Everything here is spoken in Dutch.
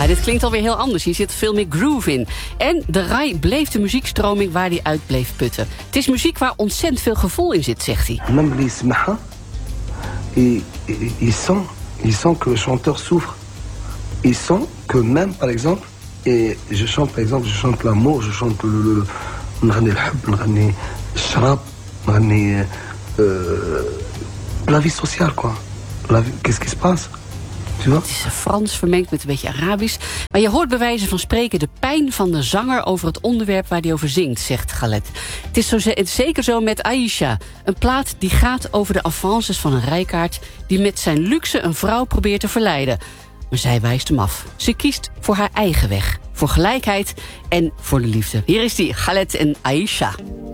Ja, dit klinkt alweer heel anders. Hier zit veel meer groove in. En de Rai bleef de muziekstroming waar hij uit bleef putten. Het is muziek waar ontzettend veel gevoel in zit, zegt hij. Il sent que le chanteur souffre. Il sent que même, par exemple, et je chante l'amour, je chante la vie sociale, quoi. Qu'est-ce qui se passe? Het is Frans vermengd met een beetje Arabisch. Maar je hoort bij wijze van spreken de pijn van de zanger over het onderwerp waar hij over zingt, zegt Khaled. Het is zeker zo met Aisha. Een plaat die gaat over de avances van een rijkaard die met zijn luxe een vrouw probeert te verleiden. Maar zij wijst hem af. Ze kiest voor haar eigen weg. Voor gelijkheid en voor de liefde. Hier is die, Khaled en Aisha.